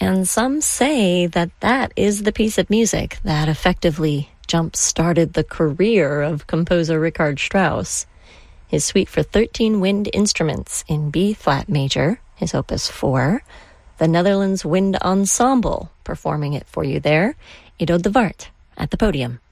And some say that that is the piece of music that effectively jump-started the career of composer Richard Strauss. His suite for 13 wind instruments in B-flat major, his opus 4, the Netherlands Wind Ensemble performing it for you there, Edo de Waard at the podium.